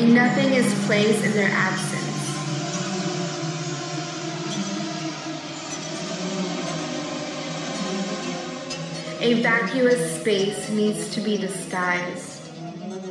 Nothing is placed in their absence. A vacuous space needs to be disguised.